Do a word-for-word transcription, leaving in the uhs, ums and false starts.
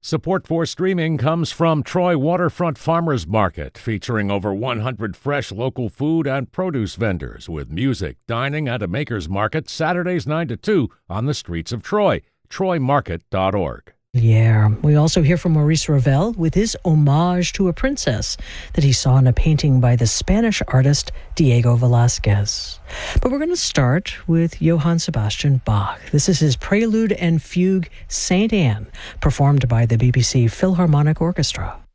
Support for streaming comes from Troy Waterfront Farmers Market, featuring over one hundred fresh local food and produce vendors with music, dining, and a maker's market Saturdays nine to two on the streets of Troy. troy market dot org. Yeah. We also hear from Maurice Ravel with his homage to a princess that he saw in a painting by the Spanish artist Diego Velázquez. But we're going to start with Johann Sebastian Bach. This is his Prelude and Fugue Saint Anne, performed by the B B C Philharmonic Orchestra.